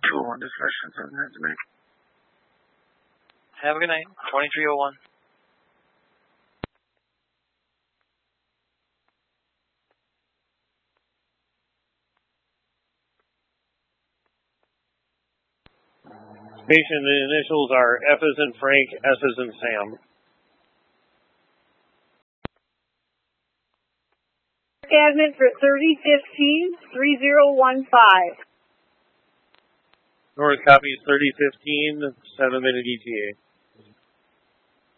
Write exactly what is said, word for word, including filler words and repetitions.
two oh one discussion, something I have to make. Have a good night. twenty-three oh one. Station, the initials are F as in Frank, S as in Sam. Admin for thirty fifteen, three zero one five. North copies thirty fifteen, seven minute E T A.